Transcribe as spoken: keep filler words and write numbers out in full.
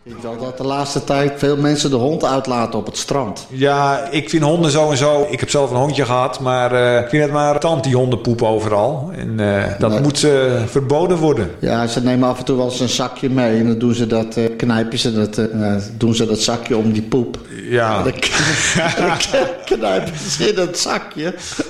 Ik vind wel dat de laatste tijd veel mensen de hond uitlaten op het strand. Ja, ik vind honden zo en zo. Ik heb zelf een hondje gehad, maar uh, ik vind het maar tand die hondenpoep overal. En uh, dat nee. moet uh, verboden worden. Ja, ze nemen af en toe wel eens een zakje mee en dan doen ze dat, uh, knijpen ze dat, uh, doen ze dat zakje om die poep. Ja. Dan knijpen ze in dat zakje.